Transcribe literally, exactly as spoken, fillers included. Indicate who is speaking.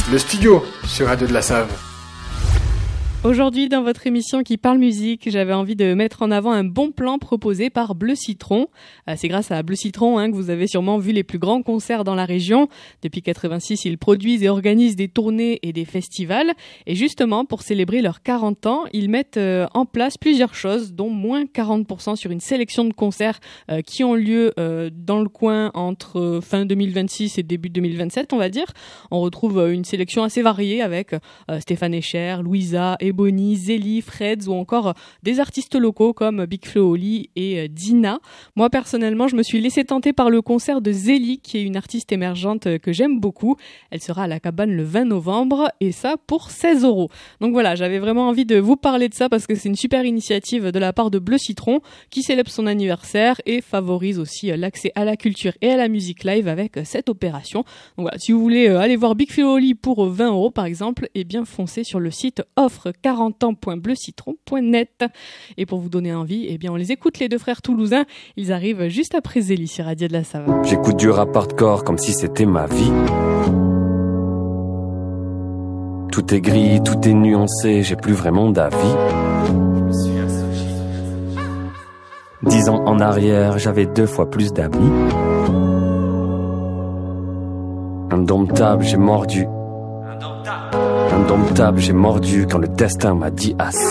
Speaker 1: Le studio sur Radio de la Save.
Speaker 2: Aujourd'hui, dans votre émission qui parle musique, j'avais envie de mettre en avant un bon plan proposé par Bleu Citron. Euh, c'est grâce à Bleu Citron hein, que vous avez sûrement vu les plus grands concerts dans la région. Depuis quatre-vingt-six, ils produisent et organisent des tournées et des festivals. Et justement, pour célébrer leurs quarante ans, ils mettent euh, en place plusieurs choses, dont moins quarante pour cent sur une sélection de concerts euh, qui ont lieu euh, dans le coin entre euh, fin deux mille vingt-six et début deux mille vingt-sept, on va dire. On retrouve euh, une sélection assez variée avec euh, Stéphane Echer, Louisa, Ebony, Zélie, Freds ou encore des artistes locaux comme Big Flo Oli et Dina. Moi personnellement, je me suis laissée tenter par le concert de Zélie, qui est une artiste émergente que j'aime beaucoup. Elle sera à la Cabane le vingt novembre et ça pour seize euros. Donc voilà, j'avais vraiment envie de vous parler de ça parce que c'est une super initiative de la part de Bleu Citron qui célèbre son anniversaire et favorise aussi l'accès à la culture et à la musique live avec cette opération. Donc voilà, si vous voulez aller voir Big Flo Oli pour vingt euros par exemple, eh bien foncez sur le site offre quarante ans point bleu citron point net. Et pour vous donner envie, eh bien on les écoute les deux frères toulousains. Ils arrivent juste après Zélie sur Radio de la Save.
Speaker 3: J'écoute du rap hardcore comme si c'était ma vie. Tout est gris, tout est nuancé, j'ai plus vraiment d'avis. Dix ans en arrière, j'avais deux fois plus d'amis. Indomptable, j'ai mordu. Indomptable, j'ai mordu quand le destin m'a dit assez.